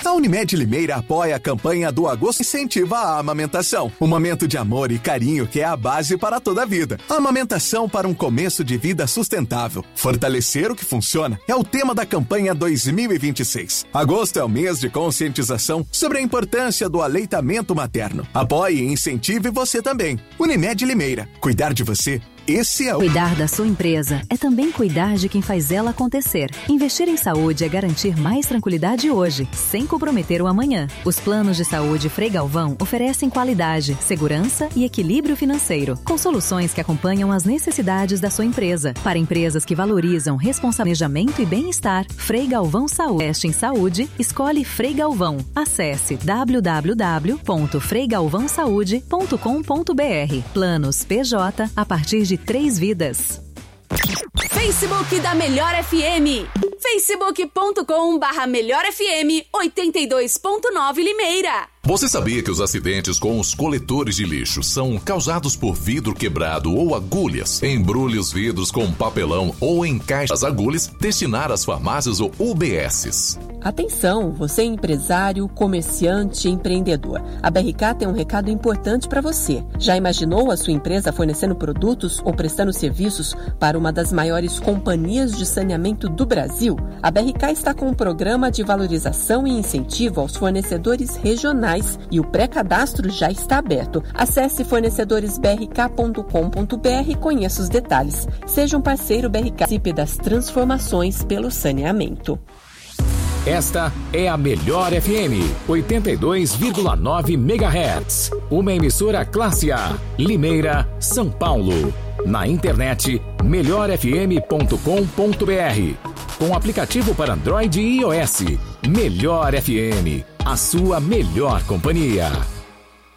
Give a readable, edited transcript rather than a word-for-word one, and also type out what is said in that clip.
A Unimed Limeira apoia a campanha do Agosto Incentiva a Amamentação. Um momento de amor e carinho que é a base para toda a vida. A amamentação para um começo de vida sustentável. Fortalecer o que funciona é o tema da campanha 2026. Agosto é o mês de conscientização sobre a importância do aleitamento materno. Apoie e incentive você também. Unimed Limeira. Cuidar de você. Esse é o... Cuidar da sua empresa é também cuidar de quem faz ela acontecer. Investir em saúde é garantir mais tranquilidade hoje, sem comprometer o amanhã. Os planos de saúde Frei Galvão oferecem qualidade, segurança e equilíbrio financeiro, com soluções que acompanham as necessidades da sua empresa. Para empresas que valorizam responsabilizamento e bem-estar, Frei Galvão Saúde. Investe em saúde, escolhe Frei Galvão. Acesse www.freigalvãosaude.com.br. Planos PJ a partir de 3 vidas. Facebook da Melhor FM. facebook.com/Melhor FM 82.9 Limeira. Você sabia que os acidentes com os coletores de lixo são causados por vidro quebrado ou agulhas? Embrulhe os vidros com papelão ou encaixe as agulhas, destinar às farmácias ou UBSs. Atenção, você é empresário, comerciante, empreendedor. A BRK tem um recado importante para você. Já imaginou a sua empresa fornecendo produtos ou prestando serviços para uma das maiores companhias de saneamento do Brasil? A BRK está com um programa de valorização e incentivo aos fornecedores regionais e o pré-cadastro já está aberto. Acesse fornecedoresbrk.com.br e conheça os detalhes. Seja um parceiro BRK, participe das transformações pelo saneamento. Esta é a Melhor FM, 82,9 MHz. Uma emissora classe A, Limeira, São Paulo. Na internet, melhorfm.com.br. Com aplicativo para Android e iOS. Melhor FM, a sua melhor companhia.